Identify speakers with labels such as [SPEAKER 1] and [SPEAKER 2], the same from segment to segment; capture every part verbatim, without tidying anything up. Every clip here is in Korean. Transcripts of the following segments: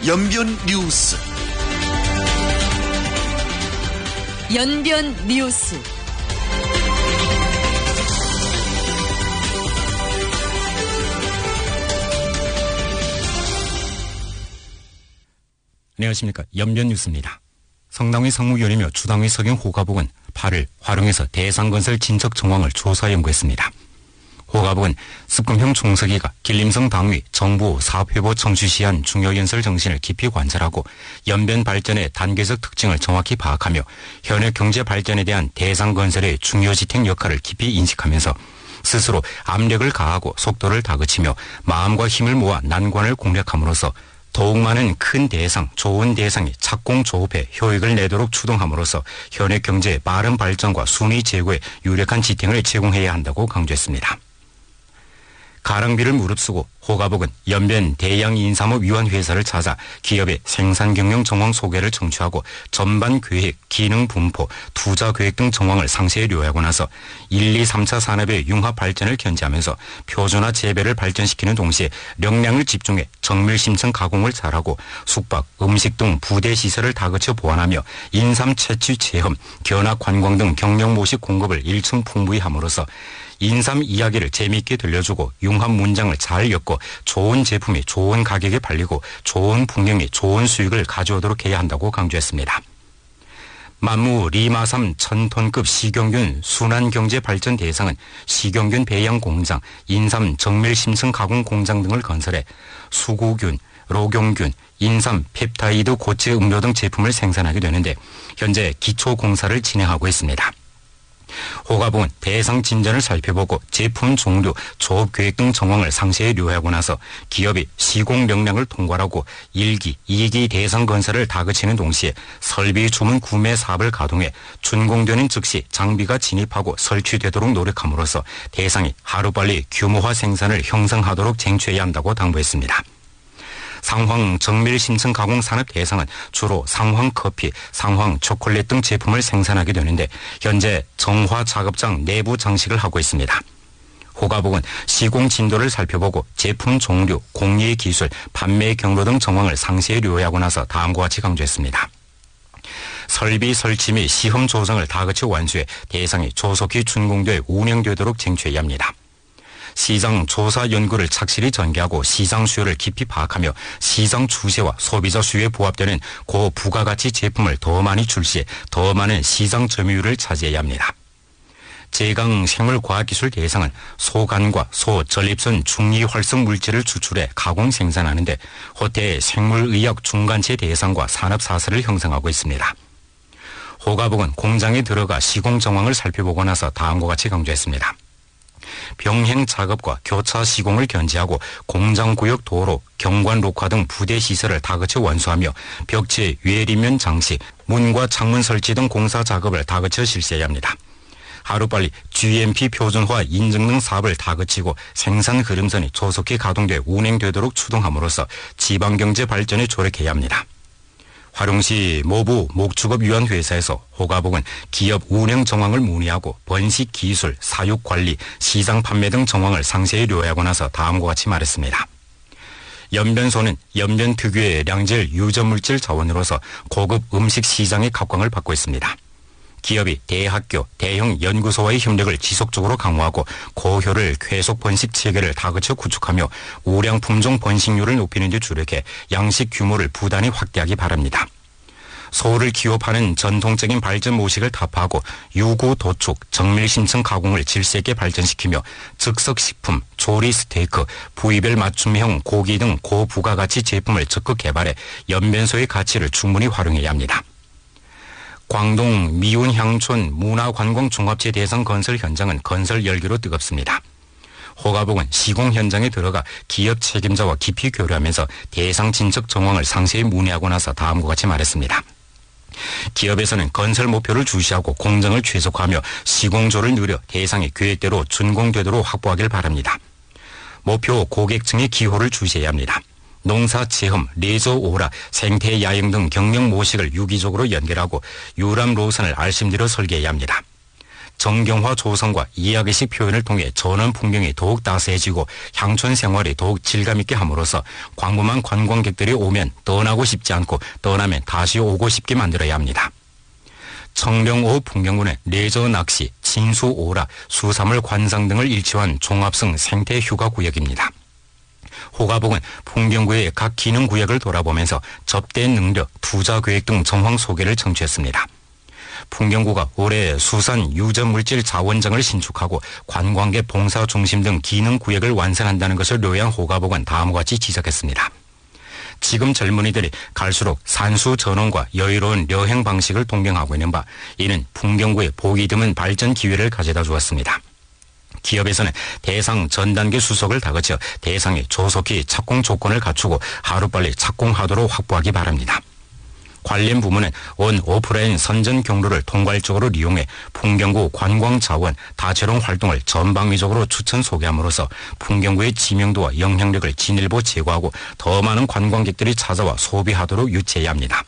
[SPEAKER 1] 연변 뉴스.
[SPEAKER 2] 연변 뉴스.
[SPEAKER 3] 안녕하십니까. 연변 뉴스입니다. 성당위 상무위원이며 주당위 석영 호가복은 팔일 화룡에서 대상건설 진척 정황을 조사 연구했습니다. 호가복은 습금형 총서기가 길림성 당위 정부 사업회보 청취 시한 중요연설 정신을 깊이 관찰하고 연변 발전의 단계적 특징을 정확히 파악하며 현역 경제 발전에 대한 대상건설의 중요지택 역할을 깊이 인식하면서 스스로 압력을 가하고 속도를 다그치며 마음과 힘을 모아 난관을 공략함으로써 더욱 많은 큰 대상, 좋은 대상이 착공 조업해 효익을 내도록 추동함으로써 현역 경제의 빠른 발전과 순위 제고에 유력한 지탱을 제공해야 한다고 강조했습니다. 가랑비를 무릅쓰고 호가복은 연변 대양인삼업위원회사를 찾아 기업의 생산 경영 정황 소개를 청취하고 전반 계획, 기능 분포, 투자 계획 등 정황을 상세히 요약하고 나서 일, 이, 삼 차 산업의 융합 발전을 견지하면서 표준화 재배를 발전시키는 동시에 역량을 집중해 정밀 심층 가공을 잘하고 숙박, 음식 등 부대 시설을 다그쳐 보완하며 인삼 채취 체험, 견학 관광 등 경영 모식 공급을 일층 풍부히 함으로써 인삼 이야기를 재미있게 들려주고 융합 문장을 잘 엮고 좋은 제품이 좋은 가격에 팔리고 좋은 풍경이 좋은 수익을 가져오도록 해야 한다고 강조했습니다. 만무 리마삼 천톤급 시경균 순환경제발전 대상은 시경균 배양공장, 인삼 정밀심층 가공공장 등을 건설해 수구균, 로경균, 인삼 펩타이드 고체 음료 등 제품을 생산하게 되는데 현재 기초공사를 진행하고 있습니다. 호가복은 대상 진전을 살펴보고 제품 종류, 조업 계획 등 정황을 상세히 요약하고 나서 기업이 시공 역량을 통괄하고 일 기, 이 기 대상 건설을 다그치는 동시에 설비 주문 구매 사업을 가동해 준공되는 즉시 장비가 진입하고 설치되도록 노력함으로써 대상이 하루빨리 규모화 생산을 형성하도록 쟁취해야 한다고 당부했습니다. 상황 정밀 심층 가공 산업 대상은 주로 상황 커피, 상황 초콜릿 등 제품을 생산하게 되는데 현재 정화 작업장 내부 장식을 하고 있습니다. 호가복은 시공 진도를 살펴보고 제품 종류, 공예 기술, 판매 경로 등 정황을 상세히 요약하고 나서 다음과 같이 강조했습니다. 설비 설치 및 시험 조정을 다그쳐 완수해 대상이 조속히 준공돼 운영되도록 쟁취해야 합니다. 시장 조사 연구를 착실히 전개하고 시장 수요를 깊이 파악하며 시장 추세와 소비자 수요에 부합되는 고부가가치 제품을 더 많이 출시해 더 많은 시장 점유율을 차지해야 합니다. 제강 생물과학기술 대상은 소간과 소 전립선 중이 활성 물질을 추출해 가공 생산하는데 호태 생물의학 중간체 대상과 산업사설을 형성하고 있습니다. 호가복은 공장에 들어가 시공 정황을 살펴보고 나서 다음과 같이 강조했습니다. 병행 작업과 교차 시공을 견지하고 공장구역 도로, 경관 녹화 등 부대 시설을 다그쳐 완수하며 벽체, 외리면 장식, 문과 창문 설치 등 공사 작업을 다그쳐 실시해야 합니다. 하루빨리 지엠피 표준화 인증 등 사업을 다그치고 생산 흐름선이 조속히 가동돼 운행되도록 추동함으로써 지방경제 발전에 조력해야 합니다. 화룡시 모부 목축업위원회사에서 호가복은 기업 운영 정황을 문의하고 번식 기술, 사육 관리, 시장 판매 등 정황을 상세히 요약하고 나서 다음과 같이 말했습니다. 연변소는 연변 특유의 량질 유전물질 자원으로서 고급 음식 시장의 각광을 받고 있습니다. 기업이 대학교, 대형 연구소와의 협력을 지속적으로 강화하고 고효율 쾌속 번식 체계를 다그쳐 구축하며 우량 품종 번식률을 높이는 데 주력해 양식 규모를 부단히 확대하기 바랍니다. 소를 기업하는 전통적인 발전 모식을 타파하고 유구 도축, 정밀 심층 가공을 질서 있게 발전시키며 즉석식품, 조리 스테이크, 부위별 맞춤형 고기 등 고부가가치 제품을 적극 개발해 연변소의 가치를 충분히 활용해야 합니다. 광동 미운향촌 문화관광종합체 대상 건설 현장은 건설 열기로 뜨겁습니다. 호가복은 시공 현장에 들어가 기업 책임자와 깊이 교류하면서 대상 진척 정황을 상세히 문의하고 나서 다음과 같이 말했습니다. 기업에서는 건설 목표를 주시하고 공정을 최소화하며 시공조를 늘려 대상이 계획대로 준공되도록 확보하길 바랍니다. 목표 고객층의 기호를 주시해야 합니다. 농사 체험, 레저 오락, 생태 야영 등 경영 모식을 유기적으로 연결하고 유람 로선을 알심대로 설계해야 합니다. 정경화 조성과 이야기식 표현을 통해 전원 풍경이 더욱 따스해지고 향촌 생활이 더욱 질감있게 함으로써 광범한 관광객들이 오면 떠나고 싶지 않고 떠나면 다시 오고 싶게 만들어야 합니다. 청령오 풍경군은 레저 낚시, 진수 오락, 수산물 관상 등을 일치한 종합성 생태 휴가 구역입니다. 호가복은 풍경구의 각 기능 구역을 돌아보면서 접대 능력, 투자 계획 등 정황 소개를 청취했습니다. 풍경구가 올해 수산 유전물질 자원장을 신축하고 관광객 봉사 중심 등 기능 구역을 완성한다는 것을 요약한 호가복은 다음과 같이 지적했습니다. 지금 젊은이들이 갈수록 산수 전원과 여유로운 여행 방식을 동경하고 있는 바 이는 풍경구의 보기 드문 발전 기회를 가져다 주었습니다. 기업에서는 대상 전 단계 수속을 다그쳐 대상에 조속히 착공 조건을 갖추고 하루빨리 착공하도록 확보하기 바랍니다. 관련 부문은 온 오프라인 선전 경로를 통괄적으로 이용해 풍경구 관광 자원, 다채로운 활동을 전방위적으로 추천 소개함으로써 풍경구의 지명도와 영향력을 진일보 제고하고 더 많은 관광객들이 찾아와 소비하도록 유치해야 합니다.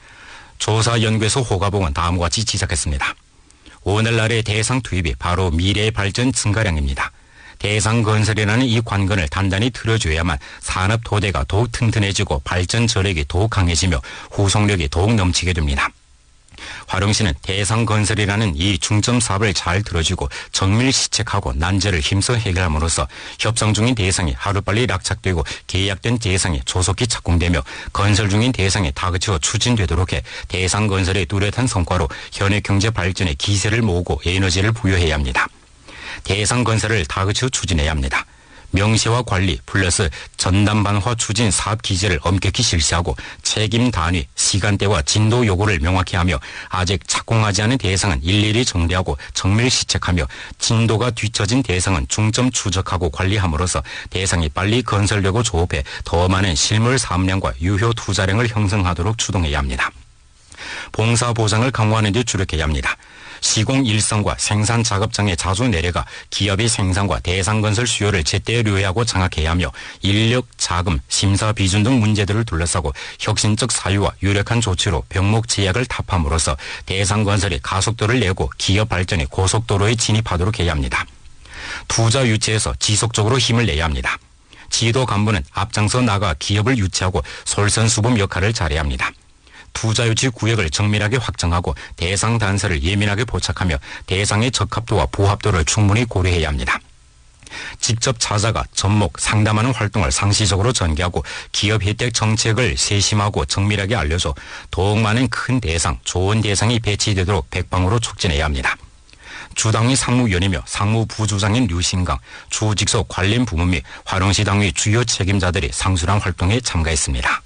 [SPEAKER 3] 조사연구소 호가봉은 다음과 같이 지적했습니다. 오늘날의 대상 투입이 바로 미래의 발전 증가량입니다. 대상 건설이라는 이 관건을 단단히 들어줘야만 산업 토대가 더욱 튼튼해지고 발전 저력이 더욱 강해지며 후속력이 더욱 넘치게 됩니다. 화룡시는 대상 건설이라는 이 중점 사업을 잘 들어주고 정밀 시책하고 난제를 힘써 해결함으로써 협상 중인 대상이 하루빨리 낙착되고 계약된 대상이 조속히 착공되며 건설 중인 대상이 다그쳐 추진되도록 해 대상 건설의 뚜렷한 성과로 현해 경제 발전에 기세를 모으고 에너지를 부여해야 합니다. 대상 건설을 다그쳐 추진해야 합니다. 명시와 관리 플러스 전담반화 추진 사업 기제를 엄격히 실시하고 책임 단위, 시간대와 진도 요구를 명확히 하며 아직 착공하지 않은 대상은 일일이 정리하고 정밀 시책하며 진도가 뒤처진 대상은 중점 추적하고 관리함으로써 대상이 빨리 건설되고 조업해 더 많은 실물 사업량과 유효 투자량을 형성하도록 추동해야 합니다. 봉사 보상을 강화하는 데 주력해야 합니다. 시공 일성과 생산 작업장에 자주 내려가 기업의 생산과 대상 건설 수요를 제때 료해하고 장악해야 하며 인력, 자금, 심사 비준 등 문제들을 둘러싸고 혁신적 사유와 유력한 조치로 병목 제약을 타파함으로써 대상 건설이 가속도를 내고 기업 발전이 고속도로에 진입하도록 해야 합니다. 투자 유치에서 지속적으로 힘을 내야 합니다. 지도 간부는 앞장서 나가 기업을 유치하고 솔선수범 역할을 잘해야 합니다. 투자 유치 구역을 정밀하게 확정하고 대상 단서를 예민하게 포착하며 대상의 적합도와 부합도를 충분히 고려해야 합니다. 직접 찾아가 접목, 상담하는 활동을 상시적으로 전개하고 기업 혜택 정책을 세심하고 정밀하게 알려줘 더욱 많은 큰 대상, 좋은 대상이 배치되도록 백방으로 촉진해야 합니다. 주당위 상무위원이며 상무부주장인 류신강, 주직속 관련 부문 및 화룡시 당위 주요 책임자들이 상수랑 활동에 참가했습니다.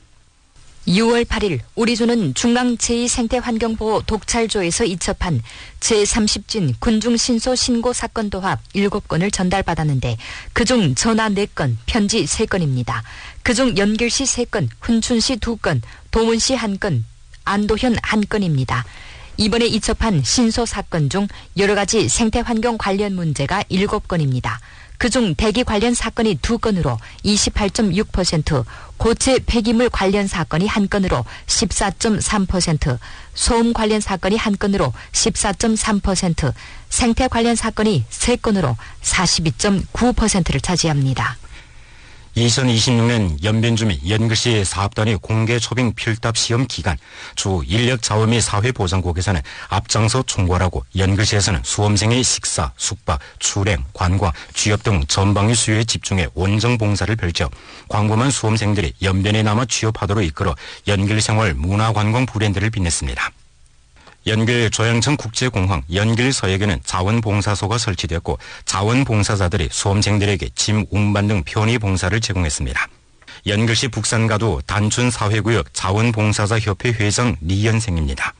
[SPEAKER 2] 유월 팔일 우리 조는 중앙 제이 생태환경보호 독찰조에서 이첩한 제삼십 진 군중신소 신고 사건 도합 일곱 건을 전달받았는데 그중 전화 네 건, 편지 세 건입니다. 그중 연길시 세 건, 훈춘시 두 건, 도문시 한 건, 안도현 한 건입니다. 이번에 이첩한 신소 사건 중 여러 가지 생태환경 관련 문제가 일곱 건입니다. 그중 대기 관련 사건이 두 건으로 이십팔 점 육 퍼센트, 고체 폐기물 관련 사건이 한 건으로 십사 점 삼 퍼센트, 소음 관련 사건이 한 건으로 십사 점 삼 퍼센트, 생태 관련 사건이 세 건으로 사십이 점 구 퍼센트를 차지합니다.
[SPEAKER 3] 이천이십육 년 연변주민 연글시 사업단위 공개 초빙 필답 시험 기간 주 인력 자원 및 사회보장국에서는 앞장서 총괄하고 연글시에서는 수험생의 식사, 숙박, 출행, 관광, 취업 등 전방위 수요에 집중해 원정 봉사를 펼쳐 광범한 수험생들이 연변에 남아 취업하도록 이끌어 연길생활 문화관광 브랜드를 빛냈습니다. 연길 조양천 국제공항 연길 서역에는 자원봉사소가 설치되었고 자원봉사자들이 수험생들에게 짐 운반 등 편의 봉사를 제공했습니다. 연길시 북산가도 단춘사회구역 자원봉사자협회 회장 리연생입니다.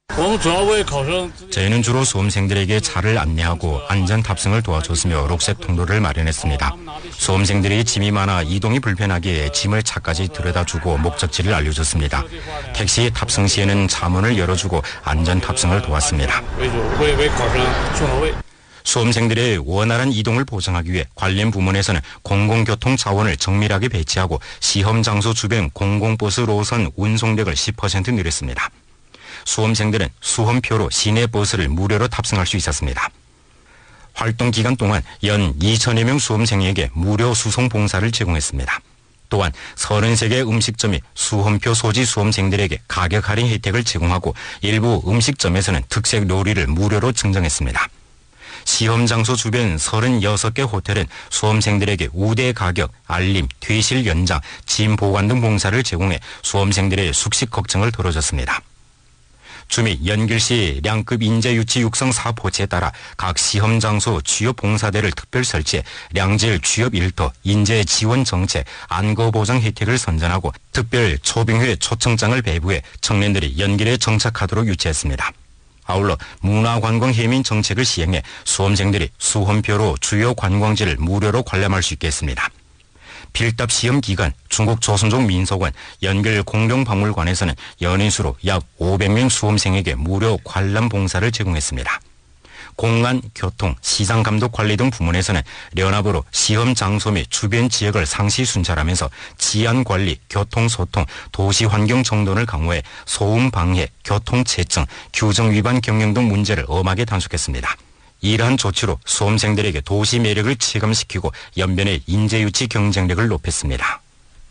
[SPEAKER 3] 저희는 주로 수험생들에게 차를 안내하고 안전 탑승을 도와줬으며 록색 통로를 마련했습니다. 수험생들이 짐이 많아 이동이 불편하기에 짐을 차까지 들여다주고 목적지를 알려줬습니다. 택시 탑승 시에는 차문을 열어주고 안전 탑승을 도왔습니다. 수험생들의 원활한 이동을 보장하기 위해 관련 부문에서는 공공교통 자원을 정밀하게 배치하고 시험 장소 주변 공공버스 노선 운송력을 십 퍼센트 늘렸습니다. 수험생들은 수험표로 시내버스를 무료로 탑승할 수 있었습니다. 활동 기간 동안 연 이천여 명 수험생에게 무료 수송 봉사를 제공했습니다. 또한 서른세 개 음식점이 수험표 소지 수험생들에게 가격 할인 혜택을 제공하고 일부 음식점에서는 특색 요리를 무료로 증정했습니다. 시험 장소 주변 서른여섯 개 호텔은 수험생들에게 우대 가격, 알림, 퇴실 연장, 짐 보관 등 봉사를 제공해 수험생들의 숙식 걱정을 덜어줬습니다. 주미 연길시 량급 인재 유치 육성 사포지에 따라 각 시험 장소 취업 봉사대를 특별 설치해 량질 취업 일터, 인재 지원 정책, 안거 보장 혜택을 선전하고 특별 초빙회 초청장을 배부해 청년들이 연길에 정착하도록 유치했습니다. 아울러 문화관광 해민 정책을 시행해 수험생들이 수험표로 주요 관광지를 무료로 관람할 수 있게 했습니다. 필답 시험 기간 중국 조선족 민속원 연길 공룡박물관에서는 연인 수로 약 오백 명 수험생에게 무료 관람 봉사를 제공했습니다. 공안, 교통, 시장 감독 관리 등 부문에서는 연합으로 시험 장소 및 주변 지역을 상시 순찰하면서治安관리, 교통 소통, 도시 환경 정돈을 강화해 소음 방해, 교통 체증, 규정 위반 경영 등 문제를 엄하게 단속했습니다. 이러한 조치로 수험생들에게 도시 매력을 체감시키고 연변의 인재 유치 경쟁력을 높였습니다.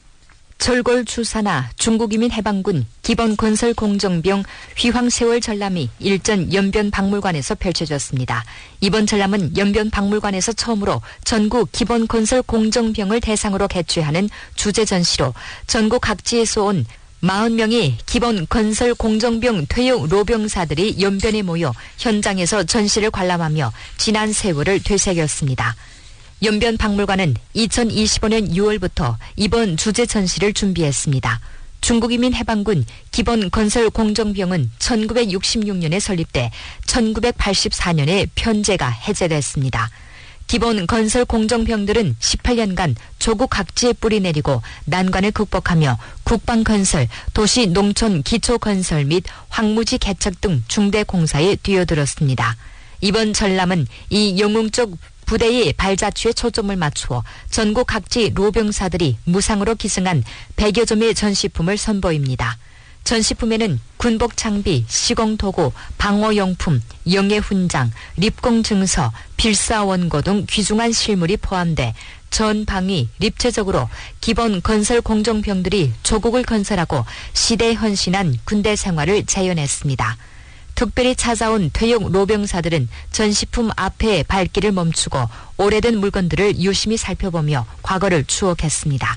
[SPEAKER 2] 철골 주사나 중국이민 해방군 기본 건설 공정병 휘황세월 전람이 일전 연변박물관에서 펼쳐졌습니다. 이번 전람은 연변박물관에서 처음으로 전국 기본 건설 공정병을 대상으로 개최하는 주제 전시로 전국 각지에서 온 사십 명의 기본 건설 공정병 퇴역 로병사들이 연변에 모여 현장에서 전시를 관람하며 지난 세월을 되새겼습니다. 연변박물관은 이천이십오 년 유월부터 이번 주제 전시를 준비했습니다. 중국이민 해방군 기본 건설 공정병은 천구백육십육 년에 설립돼 천구백팔십사 년에 편제가 해제됐습니다. 기본 건설 공정병들은 십팔 년간 조국 각지에 뿌리 내리고 난관을 극복하며 국방건설, 도시 농촌 기초건설 및 황무지 개척 등 중대 공사에 뛰어들었습니다. 이번 전람은 이 영웅적 부대의 발자취에 초점을 맞추어 전국 각지 로병사들이 무상으로 기증한 백여 점의 전시품을 선보입니다. 전시품에는 군복 장비, 시공도구, 방어용품, 영예훈장, 립공증서, 필사원고 등 귀중한 실물이 포함돼 전방위, 입체적으로 기본 건설 공정병들이 조국을 건설하고 시대에 헌신한 군대 생활을 재현했습니다. 특별히 찾아온 퇴역 로병사들은 전시품 앞에 발길을 멈추고 오래된 물건들을 유심히 살펴보며 과거를 추억했습니다.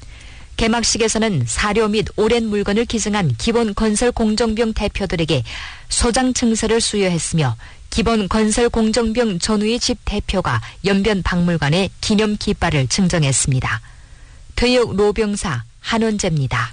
[SPEAKER 2] 개막식에서는 사료 및 오랜 물건을 기증한 기본 건설 공정병 대표들에게 소장 증서를 수여했으며 기본 건설 공정병 전우의 집 대표가 연변박물관에 기념 깃발을 증정했습니다. 퇴역 로병사 한원재입니다.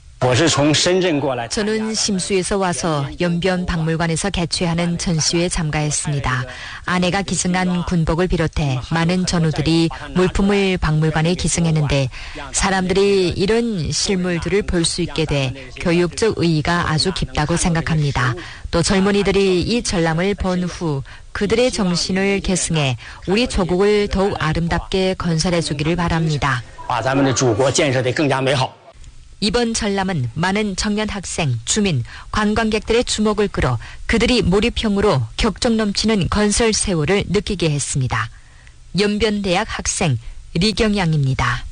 [SPEAKER 2] 저는 심수에서 와서 연변박물관에서 개최하는 전시회에 참가했습니다. 아내가 기증한 군복을 비롯해 많은 전우들이 물품을 박물관에 기증했는데 사람들이 이런 실물들을 볼 수 있게 돼 교육적 의의가 아주 깊다고 생각합니다. 또 젊은이들이 이 전람을 본 후 그들의 정신을 계승해 우리 조국을 더욱 아름답게 건설해 주기를 바랍니다. 이번 전람은 많은 청년 학생, 주민, 관광객들의 주목을 끌어 그들이 몰입형으로 격정 넘치는 건설 세월을 느끼게 했습니다. 연변대학 학생 리경양입니다.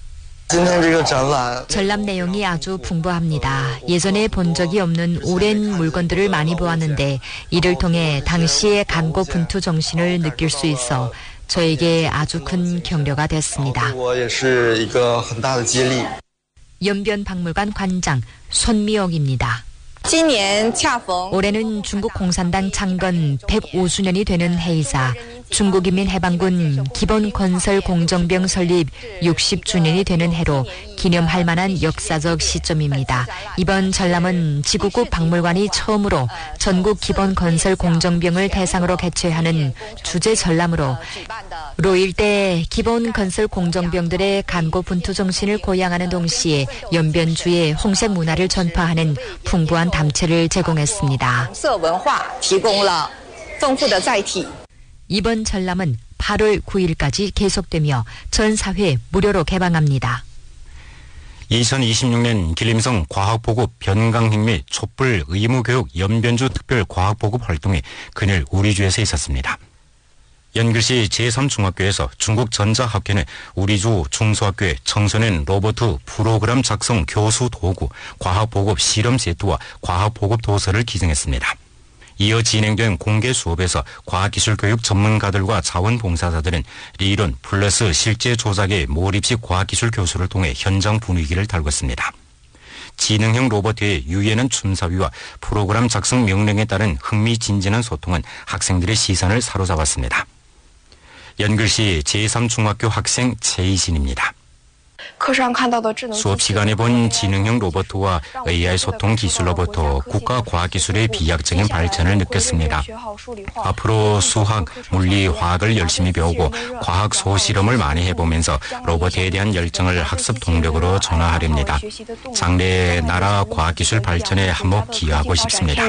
[SPEAKER 2] 전람 내용이 아주 풍부합니다. 예전에 본 적이 없는 오랜 물건들을 많이 보았는데 이를 통해 당시의 간고 분투 정신을 느낄 수 있어 저에게 아주 큰 격려가 됐습니다. 연변박물관 관장 손미옥입니다. 올해는 중국 공산당 창건 백오 주년이 되는 해이자 중국인민 해방군 기본 건설 공정병 설립 육십 주년이 되는 해로 기념할 만한 역사적 시점입니다. 이번 전람은 지구국 박물관이 처음으로 전국 기본 건설 공정병을 대상으로 개최하는 주제 전람으로 로 일대 기본 건설 공정병들의 간고 분투 정신을 고양하는 동시에 연변주의 홍색 문화를 전파하는 풍부한 담체를 제공했습니다. 이번 전람은 팔월 구일까지 계속되며 전 사회 무료로 개방합니다.
[SPEAKER 3] 이천이십육 년 길림성 과학보급 변강행 및 촛불 의무교육 연변주 특별 과학보급 활동이 그날 우리주에서 있었습니다. 연길시 제삼 중학교에서 중국전자학회는 우리주 중소학교의 청소년 로봇 프로그램 작성 교수 도구, 과학보급 실험 세트와 과학보급 도서를 기증했습니다. 이어 진행된 공개 수업에서 과학기술교육 전문가들과 자원봉사자들은 리론 플러스 실제 조작의 몰입식 과학기술 교수를 통해 현장 분위기를 달궜습니다. 지능형 로봇의 유연한 춤사위와 프로그램 작성 명령에 따른 흥미진진한 소통은 학생들의 시선을 사로잡았습니다. 연길시 제삼 중학교 학생 최이진입니다. 수업 시간에 본 지능형 로봇과 에이아이 소통 기술로부터 국가 과학기술의 비약적인 발전을 느꼈습니다. 앞으로 수학, 물리, 화학을 열심히 배우고 과학 소실험을 많이 해보면서 로봇에 대한 열정을 학습 동력으로 전환하렵니다. 장래의 나라 과학기술 발전에 한몫 기여하고 싶습니다.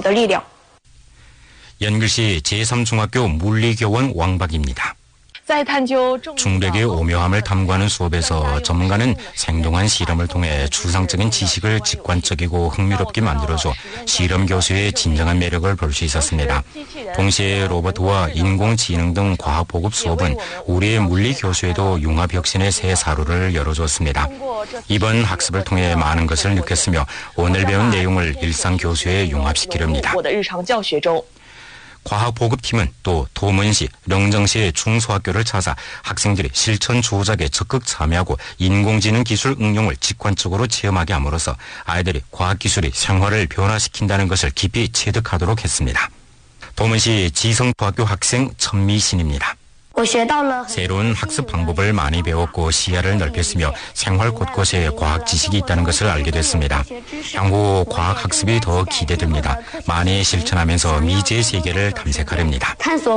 [SPEAKER 3] 연길시 제삼 중학교 물리교원 왕박입니다. 중력의 오묘함을 탐구하는 수업에서 전문가는 생동한 실험을 통해 추상적인 지식을 직관적이고 흥미롭게 만들어줘 실험 교수의 진정한 매력을 볼 수 있었습니다. 동시에 로봇과 인공지능 등 과학 보급 수업은 우리의 물리 교수에도 융합 혁신의 새 사로를 열어줬습니다. 이번 학습을 통해 많은 것을 느꼈으며 오늘 배운 내용을 일상 교수에 융합시키렵니다. 과학보급팀은 또 도문시, 령정시의 중소학교를 찾아 학생들이 실천 조작에 적극 참여하고 인공지능 기술 응용을 직관적으로 체험하게 함으로써 아이들이 과학기술이 생활을 변화시킨다는 것을 깊이 체득하도록 했습니다. 도문시 지성초학교 학생 천미신입니다. 새로운 학습 방법을 많이 배웠고 시야를 넓혔으며 생활 곳곳에 과학 지식이 있다는 것을 알게 됐습니다. 향후 과학 학습이 더 기대됩니다. 많이 실천하면서 미지의 세계를 탐색하렵니다.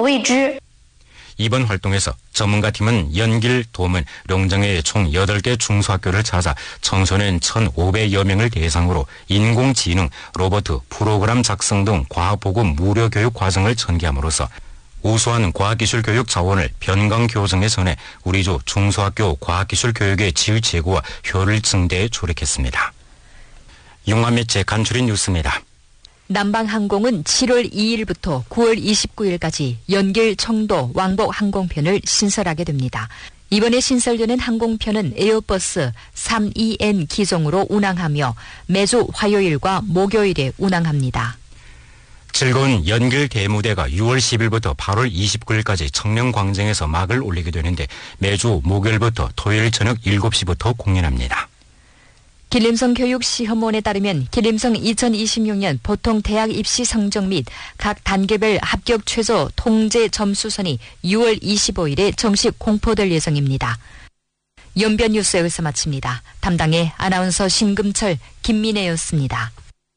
[SPEAKER 3] 이번 활동에서 전문가팀은 연길, 도문, 령정의 총 여덟 개 중소학교를 찾아 청소년 천오백여 명을 대상으로 인공지능, 로봇, 프로그램 작성 등 과학보급 무료 교육 과정을 전개함으로써 우수한 과학기술 교육 자원을 변강 교정에 전해 우리주 중소학교 과학기술 교육의 질 제고와 효율 증대에 조력했습니다. 융합매체 간추린 뉴스입니다.
[SPEAKER 2] 남방항공은 칠월 이일부터 구월 이십구일까지 연길, 청도, 왕복 항공편을 신설하게 됩니다. 이번에 신설되는 항공편은 에어버스 삼이엔 기종으로 운항하며 매주 화요일과 목요일에 운항합니다.
[SPEAKER 3] 즐거운 연길 대무대가 유월 십일부터 팔월 이십구일까지 청령광장에서 막을 올리게 되는데 매주 목요일부터 토요일 저녁 일곱 시부터 공연합니다.
[SPEAKER 2] 길림성 교육시험원에 따르면 길림성 이천이십육 년 보통 대학 입시 성적 및 각 단계별 합격 최저 통제 점수선이 유월 이십오일에 정식 공포될 예정입니다. 연변 뉴스 여기서 마칩니다. 담당의 아나운서 신금철, 김민혜였습니다.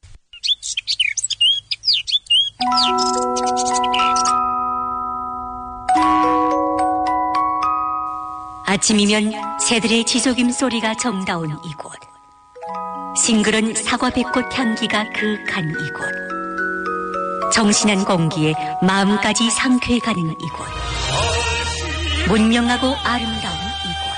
[SPEAKER 1] 아침이면 새들의 지저귀 소리가 정다운 이곳. 싱그런 사과 백꽃 향기가 그윽한 이곳. 정신한 공기에 마음까지 상쾌해가는 이곳. 문명하고 아름다운 이곳.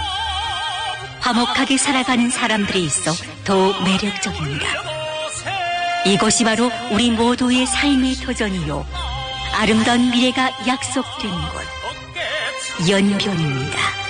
[SPEAKER 1] 화목하게 살아가는 사람들이 있어 더 매력적입니다. 이곳이 바로 우리 모두의 삶의 터전이요 아름다운 미래가 약속된 곳 연변입니다.